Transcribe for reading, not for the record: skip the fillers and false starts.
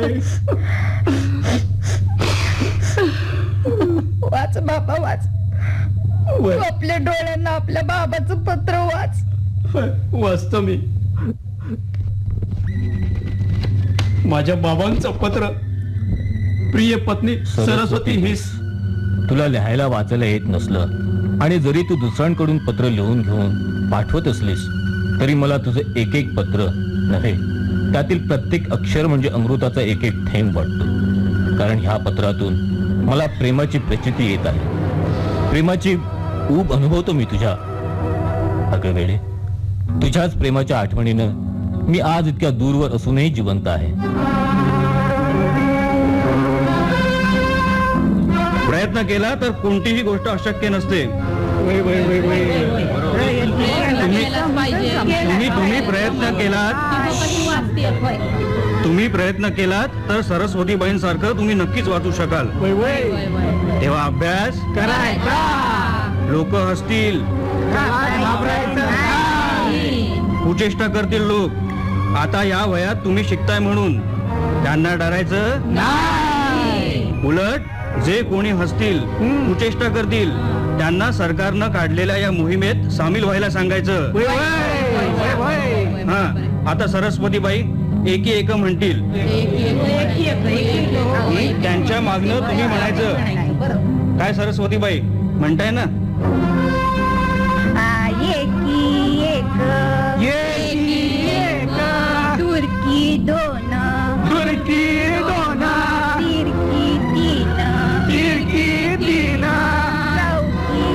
वाच बाबा वाच. आपल्या डोळ्यांना आपल्या बाबाचं पत्र वाच. वाचतो मी. माझ्या बाबांचं पत्र. प्रिय पत्नी सरस्वती हिस. तुला लिहायला वाचायला येत नसलं आणि जरी तू दुसऱ्यांकडून पत्र लिहून घेऊन पाठवत असलीस तरी मला तुझं एक एक पत्र नव्हे, त्यातील प्रत्येक अक्षर म्हणजे अमृताचा एक एक थेंब वाटतो. कारण ह्या पत्रातून मला प्रेमाची प्रचिती येत आहे. प्रेमाची ऊब अनुभवतो मी तुझ्या. अगं वेळे, तुझ्याच प्रेमाच्या आठवणीनं मी आज इतक्या दूरवर असूनही जिवंत आहे. प्रयत्न केला तर कोणतीही गोष्ट अशक्य नसते. तुम्ही प्रयत्न केलात तर सरस्वतीबाईंसारखं तुम्ही नक्कीच वाचू शकाल. तेव्हा अभ्यास करायचा. लोक हसतील, कुचेष्टा करतील लोक. आता या वयात तुम्ही शिकताय म्हणून त्यांना डरायचं नाही. उलट जे कोणी हसतील, कुचेष्टा करतील त्यांना सरकारनं काढलेल्या या मोहिमेत सामील व्हायला सांगायचं. हा, आता सरस्वतीबाई एकी एक म्हणतील, त्यांच्या मागणं तुम्ही म्हणायचं. काय सरस्वतीबाई म्हणताय ना?